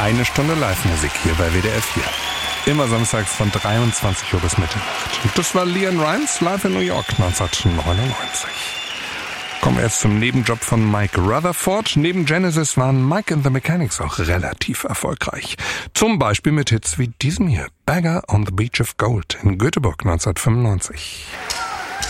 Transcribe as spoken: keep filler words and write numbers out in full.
Eine Stunde Live-Musik hier bei W D R vier. Immer samstags von dreiundzwanzig Uhr bis Mitternacht. Und das war Leanne Rimes live in New York neunzehnhundertneunundneunzig. Kommen wir jetzt zum Nebenjob von Mike Rutherford. Neben Genesis waren Mike and the Mechanics auch relativ erfolgreich. Zum Beispiel mit Hits wie diesem hier, Beggar on the Beach of Gold in Göteborg neunzehnhundertfünfundneunzig.